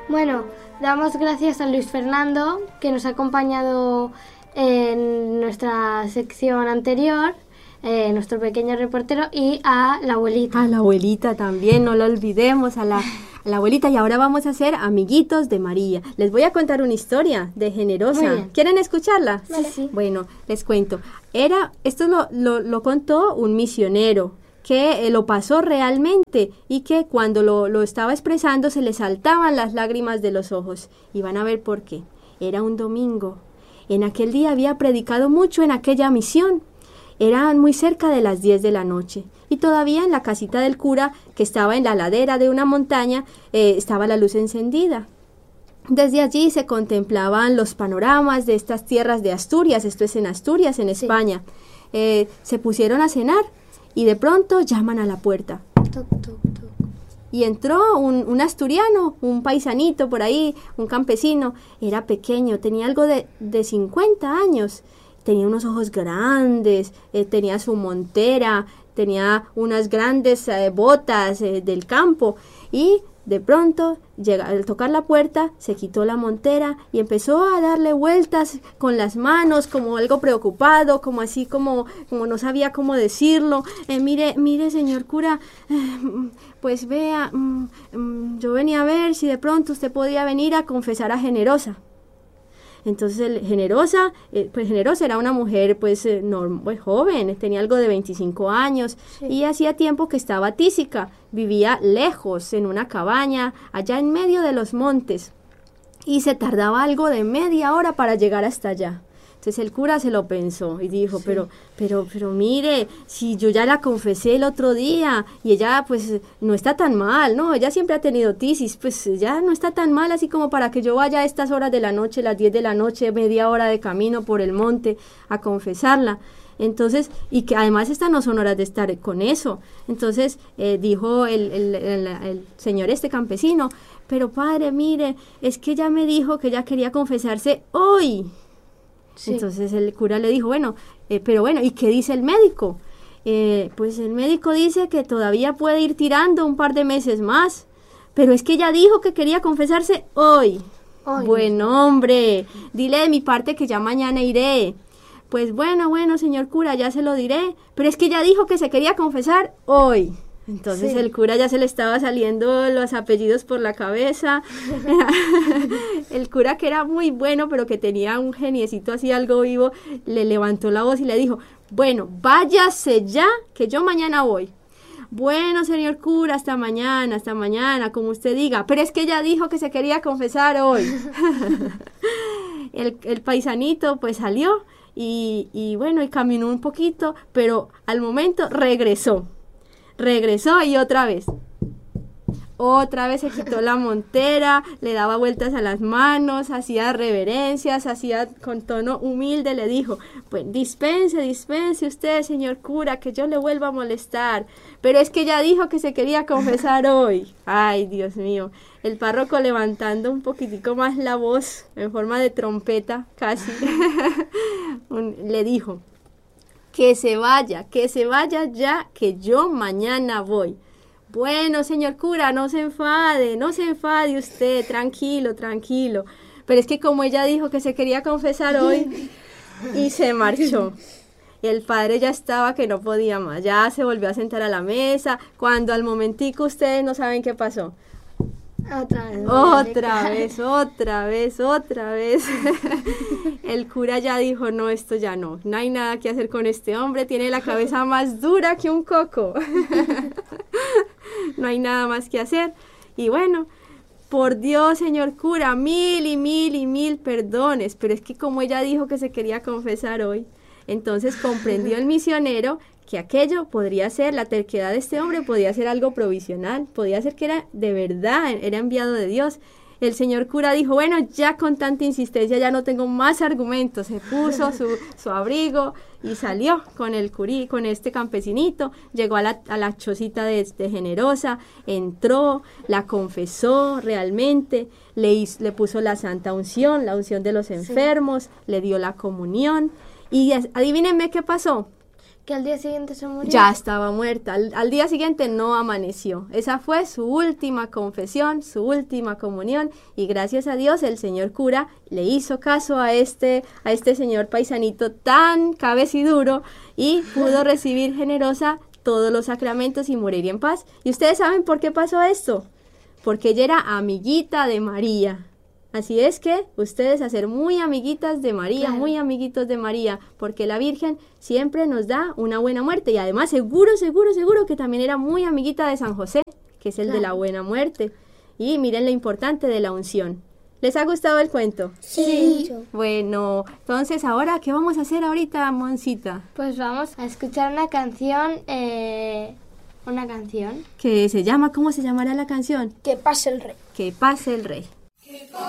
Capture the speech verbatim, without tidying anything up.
Bueno, damos gracias a Luis Fernando, que nos ha acompañado en nuestra sección anterior, eh, nuestro pequeño reportero, y a la abuelita. A la abuelita también, no lo olvidemos, a la, a la abuelita. Y ahora vamos a ser amiguitos de María. Les voy a contar una historia de Generosa. ¿Quieren escucharla? Vale. Sí. Bueno, les cuento. Era, esto lo, lo, lo contó un misionero que eh, lo pasó realmente y que cuando lo, lo estaba expresando se le saltaban las lágrimas de los ojos. Y van a ver por qué. Era un domingo. En aquel día había predicado mucho en aquella misión. Eran muy cerca de las diez de la noche y todavía en la casita del cura, que estaba en la ladera de una montaña, eh, estaba la luz encendida. Desde allí se contemplaban los panoramas de estas tierras de Asturias. Esto es en Asturias, en España. Sí. Eh, se pusieron a cenar y de pronto llaman a la puerta. Toc, toc, toc. Y entró un, un asturiano, un paisanito por ahí, un campesino. Era pequeño, tenía algo de, de cincuenta años. Tenía unos ojos grandes, eh, tenía su montera, tenía unas grandes eh, botas eh, del campo y de pronto, llega, al tocar la puerta, se quitó la montera y empezó a darle vueltas con las manos como algo preocupado, como así como, como no sabía cómo decirlo. Eh, mire, mire señor cura, eh, pues vea, mm, mm, yo venía a ver si de pronto usted podía venir a confesar a Generosa. Entonces el Generosa, eh, pues Generosa era una mujer pues, eh, no, pues joven, tenía algo de veinticinco años, sí. Y hacía tiempo que estaba tísica, vivía lejos en una cabaña allá en medio de los montes y se tardaba algo de media hora para llegar hasta allá. Entonces el cura se lo pensó y dijo, sí. pero, pero, pero mire, si yo ya la confesé el otro día y ella pues no está tan mal, ¿no? Ella siempre ha tenido tisis, pues ya no está tan mal así como para que yo vaya a estas horas de la noche, las diez de la noche, media hora de camino por el monte a confesarla. Entonces, y que además estas no son horas de estar con eso. Entonces eh, dijo el, el, el, el señor este campesino, pero padre, mire, es que ella me dijo que ella quería confesarse hoy. Sí. Entonces el cura le dijo, bueno, eh, pero bueno, ¿y qué dice el médico? Eh, pues el médico dice que todavía puede ir tirando un par de meses más, pero es que ella dijo que quería confesarse hoy. hoy. Bueno, hombre, dile de mi parte que ya mañana iré. Pues bueno, bueno, señor cura, ya se lo diré, pero es que ella dijo que se quería confesar hoy. Entonces sí. El cura ya se le estaba saliendo los apellidos por la cabeza. El cura, que era muy bueno, pero que tenía un geniecito así algo vivo, le levantó la voz y le dijo, bueno, váyase ya, que yo mañana voy. Bueno, señor cura, hasta mañana, hasta mañana, como usted diga, pero es que ella dijo que se quería confesar hoy. el, el paisanito pues salió y, y bueno, y caminó un poquito, pero al momento regresó. Regresó y otra vez, otra vez se quitó la montera, le daba vueltas a las manos, hacía reverencias, hacía con tono humilde, le dijo, pues dispense, dispense usted, señor cura, que yo le vuelva a molestar, pero es que ella dijo que se quería confesar hoy. Ay, Dios mío, el párroco levantando un poquitico más la voz, en forma de trompeta casi, le dijo, que se vaya, que se vaya ya, que yo mañana voy. Bueno, señor cura, no se enfade, no se enfade usted, tranquilo, tranquilo. Pero es que como ella dijo que se quería confesar hoy, y se marchó. El padre ya estaba que no podía más, ya se volvió a sentar a la mesa, cuando al momentico ustedes no saben qué pasó. Otra vez. Otra vez, otra vez, otra vez. El cura ya dijo, no, esto ya no, no hay nada que hacer con este hombre, tiene la cabeza más dura que un coco. No hay nada más que hacer. Y bueno, por Dios, señor cura, mil y mil y mil perdones, pero es que como ella dijo que se quería confesar hoy, entonces comprendió el misionero que aquello podría ser, la terquedad de este hombre podía ser algo provisional, podía ser que era de verdad, era enviado de Dios. El señor cura dijo, bueno, ya con tanta insistencia ya no tengo más argumentos, se puso su, su abrigo y salió con el curí, con este campesinito, llegó a la, a la chocita de, de Generosa, entró, la confesó realmente, le, hizo, le puso la santa unción, la unción de los enfermos, sí. Le dio la comunión y adivínenme qué pasó. Que al día siguiente se murió. Ya estaba muerta. Al, al día siguiente no amaneció. Esa fue su última confesión, su última comunión. Y gracias a Dios el señor cura le hizo caso a este, a este señor paisanito tan cabeciduro y pudo recibir generosa todos los sacramentos y morir en paz. ¿Y ustedes saben por qué pasó esto? Porque ella era amiguita de María. Así es que ustedes a ser muy amiguitas de María, claro. Muy amiguitos de María, porque la Virgen siempre nos da una buena muerte. Y además seguro, seguro, seguro que también era muy amiguita de San José, que es el claro. de la buena muerte. Y miren lo importante de la unción. ¿Les ha gustado el cuento? Sí. Bueno, entonces ahora, ¿qué vamos a hacer ahorita, Moncita? Pues vamos a escuchar una canción, eh, una canción. Que se llama, ¿cómo se llamará la canción? Que pase el rey. Que pase el rey.